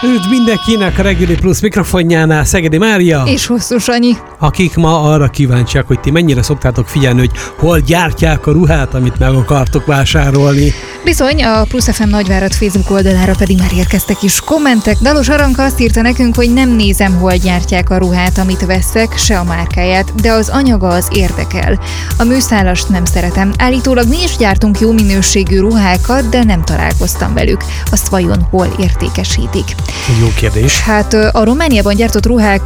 Üdv mindenkinek a Reggeli Plus mikrofonjánál, Szegedi Mária. És Hosszú Sanyi. Akik ma arra kíváncsiak, hogy ti mennyire szoktátok figyelni, hogy hol gyártják a ruhát, amit meg akartok vásárolni. Bizony, a Plus FM Nagyvárad Facebook oldalára pedig már érkeztek is kommentek. Dalos Aranka azt írta nekünk, hogy nem nézem, hol gyártják a ruhát, amit veszek, se a márkáját, de az anyaga az érdekel. A műszálast nem szeretem. Állítólag mi is gyártunk jó minőségű ruhákat, de nem találkoztam velük. Azt vajon hol értékesítik? Jó kérdés. Hát a Romániában gyártott ruhák